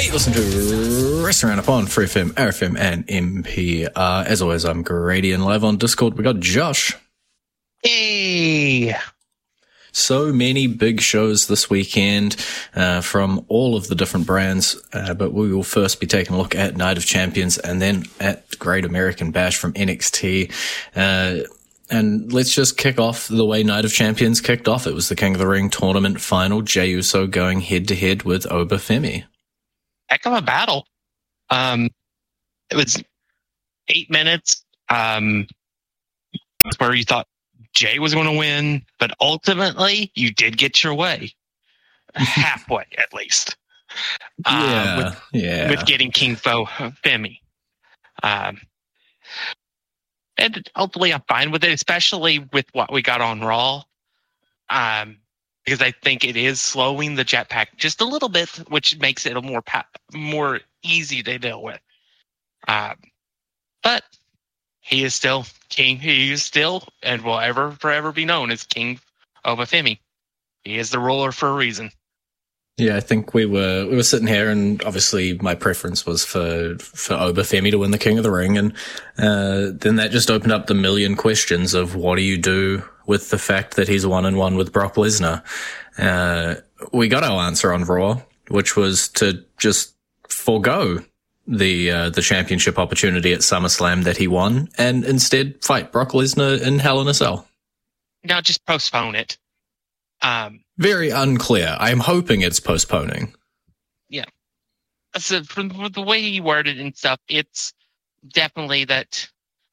Hey, listen to Rest Around Upon Free FM, RFM, and MPR. As always, I'm Grady, and live on Discord, we got Josh. Hey! So many big shows this weekend from all of the different brands, but we will first be taking a look at Night of Champions and then at Great American Bash from NXT. And let's just kick off the way Night of Champions kicked off. It was the King of the Ring tournament final, Jey Uso going head-to-head with Oba Femi. Heck of a battle. It was 8 minutes where you thought Jey was going to win, but ultimately you did get your way. Halfway, at least. With getting King Femi. And ultimately I'm fine with it, especially with what we got on Raw. Because I think it is slowing the jetpack just a little bit, which makes it a more easy to deal with. But he is still king. He is still and will forever be known as King Oba Femi. He is the ruler for a reason. Yeah, I think we were sitting here, and obviously my preference was for Oba Femi to win the King of the Ring, and then that just opened up the million questions of what do you do with the fact that he's 1-1 with Brock Lesnar. We got our answer on Raw, which was to just forego the championship opportunity at SummerSlam that he won, and instead fight Brock Lesnar in Hell in a Cell. Now just postpone it. Very unclear. I'm hoping it's postponing. Yeah. So from the way he worded and stuff, it's definitely that.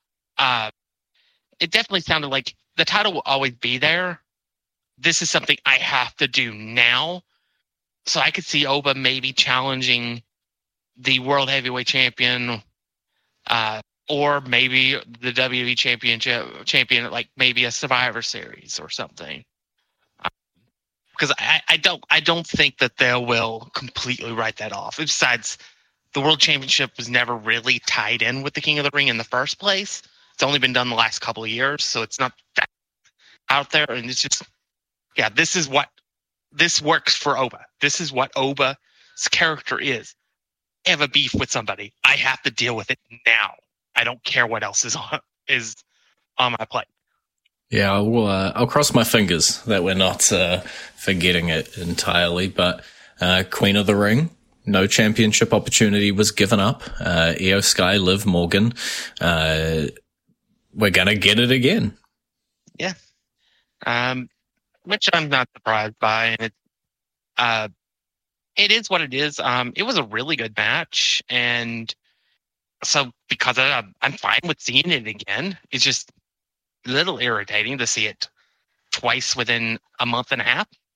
It definitely sounded like the title will always be there. This is something I have to do now. So I could see Oba maybe challenging the World Heavyweight Champion, or maybe the WWE champion at like maybe a Survivor Series or something. Because I don't think that they will completely write that off. Besides, the World Championship was never really tied in with the King of the Ring in the first place. It's only been done the last couple of years, so it's not that out there. And it's just, this works for Oba. This is what Oba's character is. I have a beef with somebody. I have to deal with it now. I don't care what else is on my plate. Yeah, I'll cross my fingers that we're not forgetting it entirely. But Queen of the Ring, no championship opportunity was given up. Io Sky, Liv Morgan, we're gonna get it again. Yeah, which I'm not surprised by. And it is what it is. It was a really good match, and so because I'm fine with seeing it again. It's just a little irritating to see it twice within a month and a half.